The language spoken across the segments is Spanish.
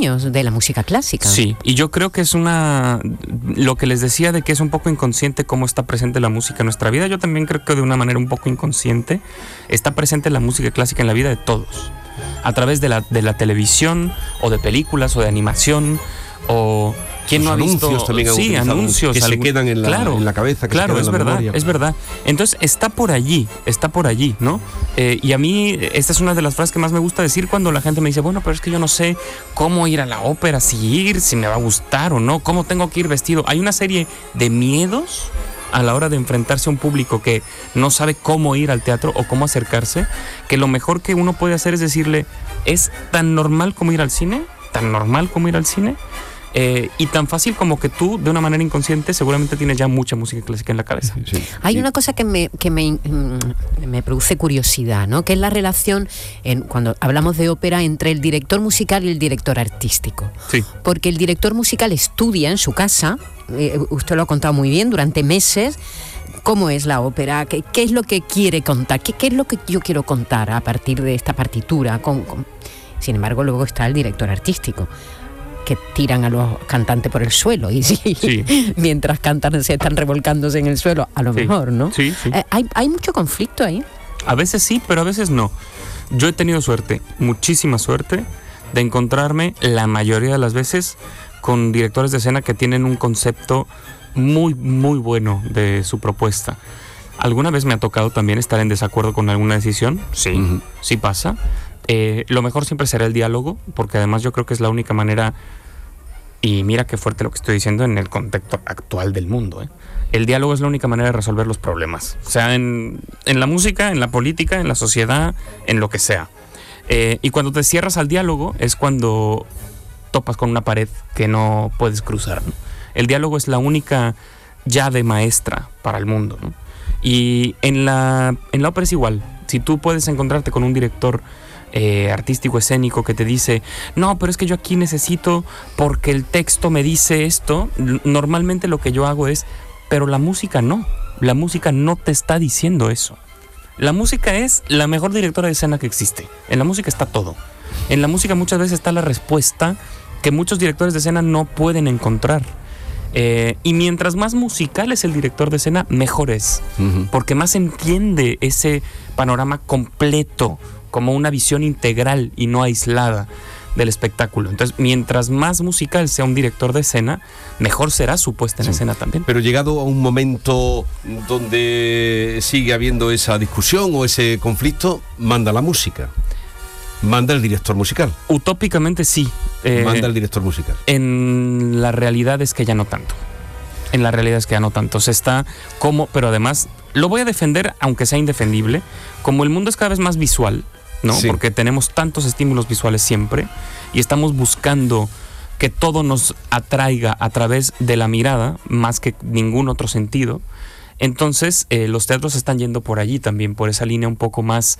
niños de la música clásica. Sí, y yo creo que es lo que les decía de que es un poco inconsciente cómo está presente la música en nuestra vida. Yo también creo que de una manera un poco inconsciente está presente la música clásica en la vida de todos, a través de la televisión, o de películas, o de animación, o ¿quién no ha visto? Anuncios también. Sí, anuncios que se quedan en la cabeza, que claro, se quedan en la memoria. Es verdad. Entonces está por allí, ¿no? Y a mí esta es una de las frases que más me gusta decir cuando la gente me dice, bueno, pero es que yo no sé cómo ir a la ópera, si me va a gustar o no, cómo tengo que ir vestido. Hay una serie de miedos a la hora de enfrentarse a un público que no sabe cómo ir al teatro o cómo acercarse, que lo mejor que uno puede hacer es decirle, es tan normal como ir al cine, y tan fácil como que tú, de una manera inconsciente, seguramente tienes ya mucha música clásica en la cabeza. Sí. Hay una cosa que me produce curiosidad, ¿no? Que es la relación, cuando hablamos de ópera, entre el director musical y el director artístico. Sí. Porque el director musical estudia en su casa, usted lo ha contado muy bien, durante meses, cómo es la ópera, qué es lo que quiere contar, qué es lo que yo quiero contar a partir de esta partitura. Sin embargo, luego está el director artístico, que tiran a los cantantes por el suelo y sí. Mientras cantan se están revolcándose en el suelo, a lo mejor, ¿no? Sí. Hay mucho conflicto ahí. A veces sí, pero a veces no. Yo he tenido suerte, muchísima suerte, de encontrarme la mayoría de las veces con directores de escena que tienen un concepto muy, muy bueno de su propuesta. ¿Alguna vez me ha tocado también estar en desacuerdo con alguna decisión? Sí, sí pasa. Lo mejor siempre será el diálogo, porque además yo creo que es la única manera, y mira qué fuerte lo que estoy diciendo en el contexto actual del mundo, el diálogo es la única manera de resolver los problemas, o sea, en la música, en la política, en la sociedad, en lo que sea. Y cuando te cierras al diálogo es cuando topas con una pared que no puedes cruzar, ¿no? El diálogo es la única llave maestra para el mundo, ¿no? Y en la ópera es igual. Si tú puedes encontrarte con un director artístico, escénico, que te dice, no, pero es que yo aquí necesito porque el texto me dice esto, normalmente lo que yo hago es, pero la música no te está diciendo eso. La música es la mejor directora de escena que existe. En la música está todo. En la música muchas veces está la respuesta que muchos directores de escena no pueden encontrar. Y mientras más musical es el director de escena, mejor es. Porque más entiende ese panorama completo, como una visión integral y no aislada del espectáculo. Entonces, mientras más musical sea un director de escena, mejor será su puesta en escena también. Pero llegado a un momento donde sigue habiendo esa discusión o ese conflicto, manda la música. Manda el director musical. Utópicamente sí. Manda el director musical. En la realidad es que ya no tanto. Se está pero además, lo voy a defender, aunque sea indefendible, como el mundo es cada vez más visual, ¿no? Sí. Porque tenemos tantos estímulos visuales siempre y estamos buscando que todo nos atraiga a través de la mirada más que ningún otro sentido. Entonces, los teatros están yendo por allí también, por esa línea un poco más,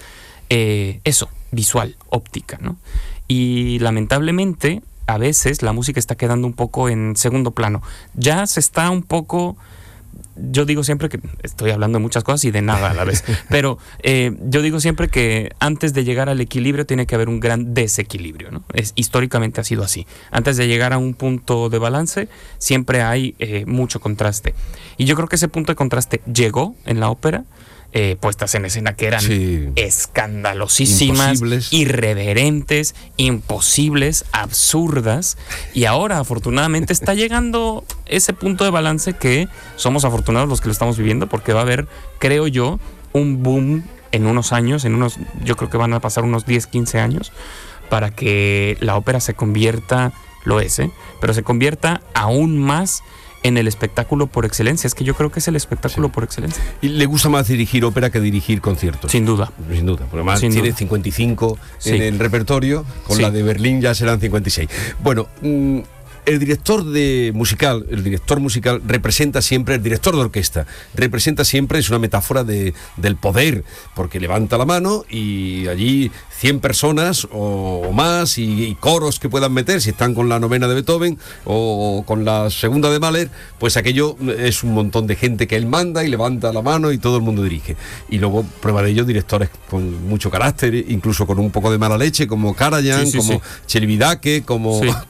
visual, óptica, ¿no? Y lamentablemente, a veces la música está quedando un poco en segundo plano. Ya se está un poco... Yo digo siempre que estoy hablando de muchas cosas y de nada a la vez, pero yo digo siempre que antes de llegar al equilibrio tiene que haber un gran desequilibrio, ¿no? Históricamente ha sido así. Antes de llegar a un punto de balance siempre hay mucho contraste. Y yo creo que ese punto de contraste llegó en la ópera, puestas en escena que eran escandalosísimas, irreverentes, imposibles, absurdas, y ahora afortunadamente está llegando ese punto de balance que somos afortunados los que lo estamos viviendo, porque va a haber, creo yo, un boom en unos años, yo creo que van a pasar unos 10, 15 años para que la ópera se convierta, pero se convierta aún más en el espectáculo por excelencia. Es que yo creo que es el espectáculo por excelencia. ¿Y le gusta más dirigir ópera que dirigir conciertos? Sin duda. Porque además tiene 55 en el repertorio, con la de Berlín ya serán 56. Bueno, el director musical representa siempre, el director de orquesta representa siempre, es una metáfora del poder, porque levanta la mano y allí 100 personas o más y coros que puedan meter, si están con la novena de Beethoven o con la segunda de Mahler, pues aquello es un montón de gente que él manda y levanta la mano y todo el mundo dirige. Y luego prueba de ello directores con mucho carácter, incluso con un poco de mala leche, como Karajan, Celibidache, como